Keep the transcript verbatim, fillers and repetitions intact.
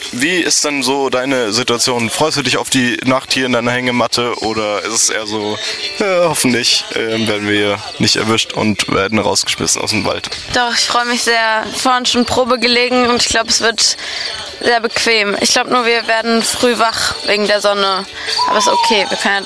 wie ist denn so deine Situation? Freust du dich auf die Nacht hier in deiner Hängematte oder ist es eher so, ja, hoffentlich äh, werden wir nicht erwischt und werden rausgeschmissen aus dem Wald? Doch, ich freue mich sehr. Vorhin schon Probe gelegen und ich glaube, es wird sehr bequem. Ich glaube nur, wir werden früh wach wegen der Sonne. Aber ist okay, wir können ja